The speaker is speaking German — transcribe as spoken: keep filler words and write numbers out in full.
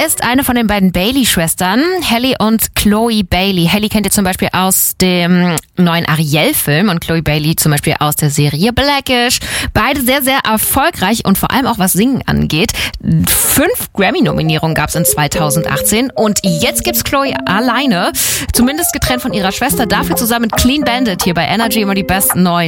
ist eine von den beiden Bailey-Schwestern, Halle und Chloe Bailey. Halle kennt ihr zum Beispiel aus dem neuen Ariel-Film und Chloe Bailey zum Beispiel aus der Serie Blackish. Beide sehr, sehr erfolgreich und vor allem auch was Singen angeht. Fünf Grammy-Nominierungen gab es in zweitausendachtzehn und jetzt gibt's Chloe alleine, zumindest getrennt von ihrer Schwester, dafür zusammen mit Clean Bandit hier bei Energy immer die besten neuen.